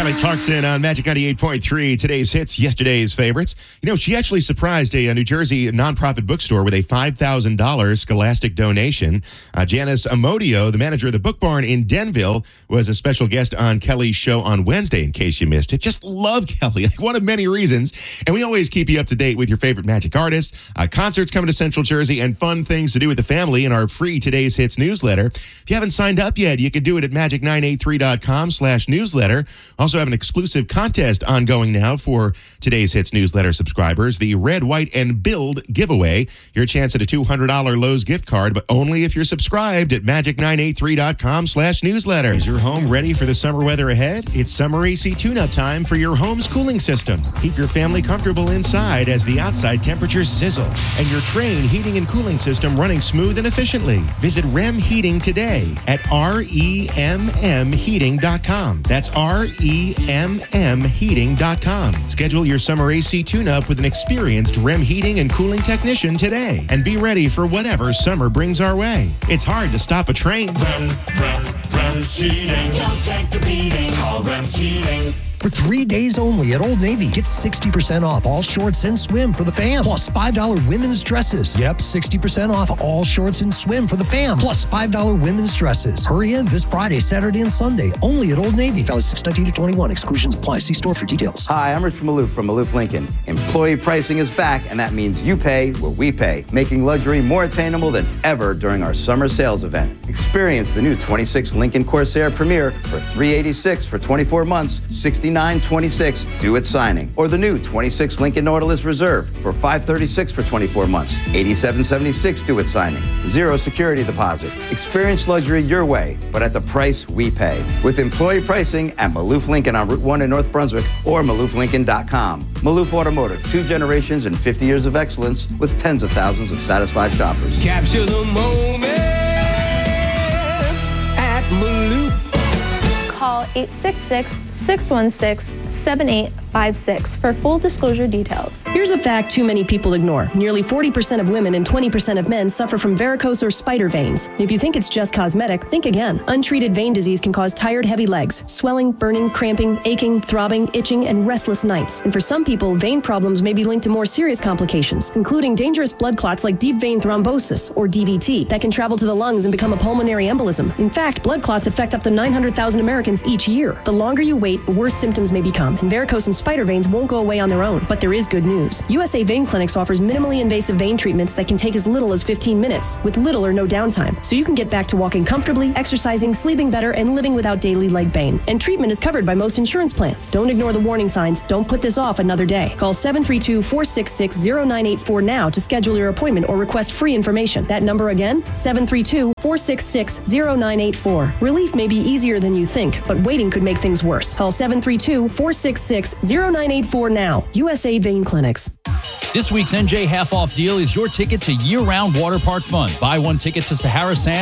Kelly Clarkson on Magic 98.3. Today's hits, yesterday's favorites. You know, she actually surprised a New Jersey nonprofit bookstore with a $5,000 Scholastic donation. Janice Amodio, the manager of the Book Barn in Denville, was a special guest on Kelly's show on Wednesday, in case you missed it. Just love Kelly, like one of many reasons. And we always keep you up to date with your favorite Magic artists, concerts coming to Central Jersey, and fun things to do with the family in our free Today's Hits newsletter. If you haven't signed up yet, you can do it at magic983.com/newsletter. Also have an exclusive contest ongoing now for Today's Hits newsletter subscribers, the Red, White, and Build giveaway. Your chance at a $200 Lowe's gift card, but only if you're subscribed at magic983.com/newsletter. Is your home ready for the summer weather ahead? It's summer AC tune-up time for your home's cooling system. Keep your family comfortable inside as the outside temperatures sizzle and your Trane heating and cooling system running smooth and efficiently. Visit REM Heating today at REMMheating.com. That's REMMheating.com. Schedule your summer AC tune-up with an experienced REM heating and cooling technician today and be ready for whatever summer brings our way. It's hard to stop a train. REM Heating. Don't take the beating. Call REM Heating. For 3 days only at Old Navy, get 60% off all shorts and swim for the fam, plus $5 women's dresses. Yep, 60% off all shorts and swim for the fam, plus $5 women's dresses. Hurry in this Friday, Saturday, and Sunday, only at Old Navy. Valid 6/19 to 21. Exclusions apply. See store for details. Hi, I'm Rich Maloof from Maloof Lincoln. Employee pricing is back, and that means you pay what we pay, making luxury more attainable than ever during our summer sales event. Experience the new 26 Lincoln Corsair Premier for $386 for 24 months, $69.26 due at signing. Or the new 26 Lincoln Nautilus Reserve for $536 for 24 months, $87.76 due at signing. Zero security deposit. Experience luxury your way, but at the price we pay. With employee pricing at Maloof Lincoln on Route 1 in North Brunswick or MaloofLincoln.com. Maloof Automotive, 2 generations and 50 years of excellence with tens of thousands of satisfied shoppers. Capture the moment at Maloof. Call 866-616-7856 for full disclosure details. Here's a fact too many people ignore. Nearly 40% of women and 20% of men suffer from varicose or spider veins. If you think it's just cosmetic, think again. Untreated vein disease can cause tired, heavy legs, swelling, burning, cramping, aching, throbbing, itching, and restless nights. And for some people, vein problems may be linked to more serious complications, including dangerous blood clots like deep vein thrombosis, or DVT, that can travel to the lungs and become a pulmonary embolism. In fact, blood clots affect up to 900,000 Americans each year. The longer you wait, the worse symptoms may become, and varicose and spider veins won't go away on their own. But there is good news. USA Vein Clinics offers minimally invasive vein treatments that can take as little as 15 minutes, with little or no downtime, so you can get back to walking comfortably, exercising, sleeping better, and living without daily leg pain. And treatment is covered by most insurance plans. Don't ignore the warning signs. Don't put this off another day. Call 732-466-0984 now to schedule your appointment or request free information. That number again, 732-466-0984. Relief may be easier than you think, but waiting could make things worse. Call 732-466-0984 now. USA Vein Clinics. This week's NJ half-off deal is your ticket to year-round water park fun. Buy one ticket to Sahara Sand